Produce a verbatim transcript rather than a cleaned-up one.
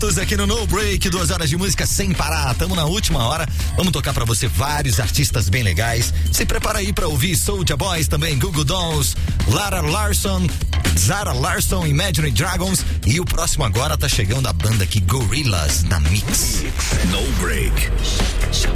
Aqui no No Break, duas horas de música sem parar. Tamo na última hora. Vamos tocar pra você vários artistas bem legais. Se prepara aí pra ouvir Soulja Boys também, Google Dolls, Lara Larson, Zara Larson, Imagine Dragons. E o próximo agora tá chegando a banda aqui, Gorillaz, na Mix. No Break.